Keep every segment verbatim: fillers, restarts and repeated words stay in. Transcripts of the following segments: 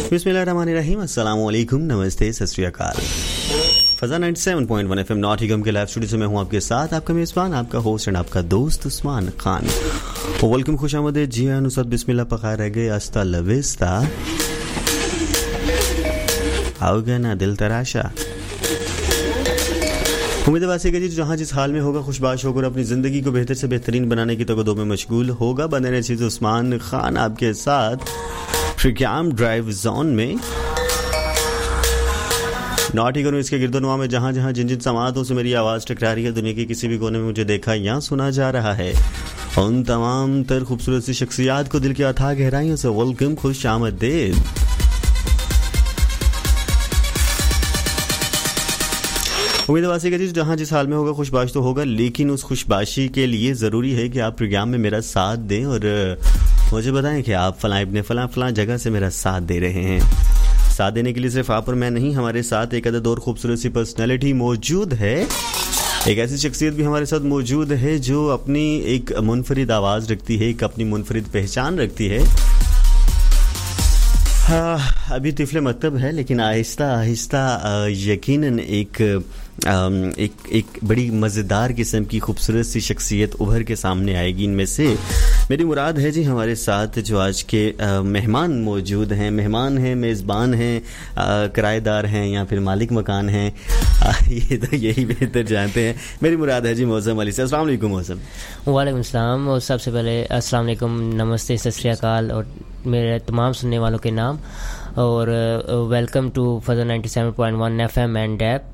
बिस्मिल्लाहिर्रहमानिर्रहीम, अस्सलाम वालेकुम, नमस्ते, सत श्री अकाल। फजा सत्तानवे पॉइंट वन एफएम नॉटिंघम के लाइव स्टूडियो से मैं हूं आपके साथ, आपका मेज़बान, आपका होस्ट एंड आपका दोस्त उस्मान खान। वेलकम, खुशामदीद, जी हाँ, नुसरत, बिस्मिल्लाह, पका रह गए, अस्ता लविस्ता, आओगे ना दिल तराशा। उम्मीद है वासी जी जहाँ जिस हाल में होगा खुशबाश होकर अपनी ज़िंदगी को बेहतर से बेहतरीन बनाने की तगदो में मशगूल होगा। बने रहे चीज़ उस्मान खान आपके साथ फ्रीक्याम ड्राइव जोन में नॉटी करूँ इसके गिरदोनुमा में जहाँ जहाँ जिन जिन समातों से मेरी आवाज़ टकरा रही है, दुनिया के किसी भी कोने में मुझे देखा या सुना जा रहा है, उन तमाम तर खूबसूरत सी शख्सियात को दिल की अथाह गहराइयों से वेलकम, खुश आमदीद। उम्मीद वासी का जी जहाँ जिस हाल में होगा खुशबाश तो होगा, लेकिन उस खुशबाशी के लिए ज़रूरी है कि आप प्रोग्राम में मेरा साथ दें और मुझे बताएं कि आप फलां इब्ने फलां फलां जगह से मेरा साथ दे रहे हैं। साथ देने के लिए सिर्फ आप और मैं नहीं, हमारे साथ एक अदद और खूबसूरत सी पर्सनैलिटी मौजूद है। एक ऐसी शख्सियत भी हमारे साथ मौजूद है जो अपनी एक मुनफरिद आवाज़ रखती है, एक अपनी मुनफरिद पहचान रखती है। हाँ, अभी तिफले मकतब है, लेकिन आहिस्ता आहिस्ता यकीनन एक एक एक बड़ी मज़ेदार किस्म की खूबसूरत सी शख्सियत उभर के सामने आएगी। इनमें से मेरी मुराद है जी हमारे साथ जो आज के मेहमान मौजूद हैं, मेहमान हैं, मेज़बान हैं, किराएदार हैं या फिर मालिक मकान हैं, ये तो यही बेहतर जानते हैं। मेरी मुराद है जी मौसम अली से। अस्सलाम वालेकुम मौसम। वालेकुम सलाम। और सबसे पहले अस्सलाम वालेकुम, नमस्ते, सत श्री अकाल और मेरे तमाम सुनने वालों के नाम, और वेलकम टू फजा सत्तानवे point one FM and app.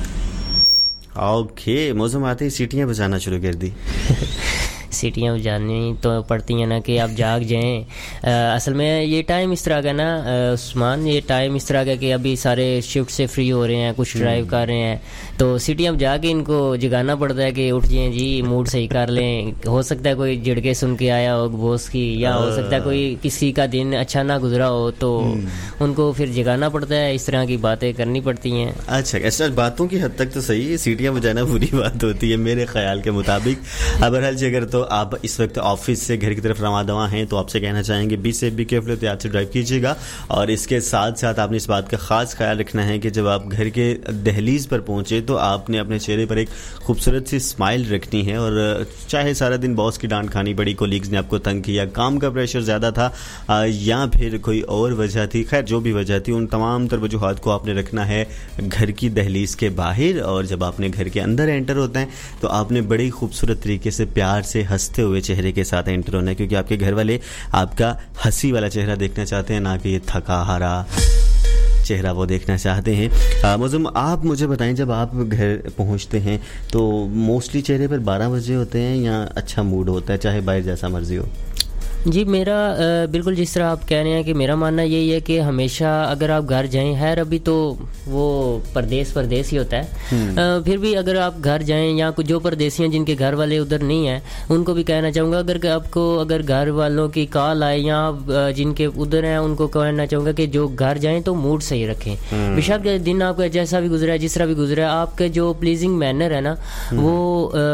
Okay, मौसम आते ही सीटियाँ बजाना शुरू कर दी। सीटियाँ बजानी तो पड़ती हैं ना कि आप जाग जाएं। असल में ये टाइम इस तरह का ना उस्मान, ये टाइम इस तरह का कि अभी सारे शिफ्ट से फ्री हो रहे हैं, कुछ ड्राइव कर रहे हैं, तो सीटियाँ बजा के इनको जगाना पड़ता है कि उठ जाएं जी, मूड सही कर लें। हो सकता है कोई झिड़के सुन के आया हो बॉस की, या हो सकता है कोई किसी का दिन अच्छा ना गुजरा हो, तो उनको फिर जगाना पड़ता है, इस तरह की बातें करनी पड़ती हैं। अच्छा, ऐसा बातों की हद तक तो सही है, सीटियाँ बजाना बुरी बात होती है मेरे ख्याल के मुताबिक। बहरहाल जी अगर तो आप इस वक्त ऑफिस से घर की तरफ रवा दवा हैं तो आपसे कहना चाहेंगे बी सेफ, बी केयरफुल, एहतियात से ड्राइव कीजिएगा। और इसके साथ साथ आपने इस बात का खास ख्याल रखना है कि जब आप घर के दहलीज पर पहुंचे तो आपने अपने चेहरे पर एक खूबसूरत सी स्माइल रखनी है। और चाहे सारा दिन बॉस की डांट खानी पड़ी, कोलीग्स ने आपको तंग किया, काम का प्रेशर ज़्यादा था या फिर कोई और वजह थी, खैर जो भी वजह थी, उन तमाम तर वजूहात को आपने रखना है घर की दहलीज के बाहर। और जब आपने घर के अंदर एंटर होते हैं तो आपने बड़ी खूबसूरत तरीके से प्यार से हंसते हुए चेहरे के साथ एंटर होना है, क्योंकि आपके घर वाले आपका हंसी वाला चेहरा देखना चाहते हैं, ना कि ये थका हारा चेहरा वो देखना चाहते हैं। मौसम, आप मुझे बताएं, जब आप घर पहुंचते हैं तो मोस्टली चेहरे पर बारह बजे होते हैं या अच्छा मूड होता है, चाहे बाहर जैसा मर्जी हो? जी, मेरा बिल्कुल जिस तरह आप कह रहे हैं कि मेरा मानना यही है कि हमेशा अगर आप घर जाएं, खैर अभी तो वो परदेश परदेश ही होता है, आ, फिर भी अगर आप घर जाएं या कुछ जो परदेसी हैं जिनके घर वाले उधर नहीं हैं, उनको भी कहना चाहूँगा अगर आपको अगर घर वालों की कॉल आए या जिनके उधर हैं उनको कहना चाहूँगा कि जो घर जाएं तो मूड सही रखें। बेशक दिन आपका जैसा भी गुजरा है, जिस तरह भी गुजरा है, आपके जो प्लीजिंग मैनर है ना वो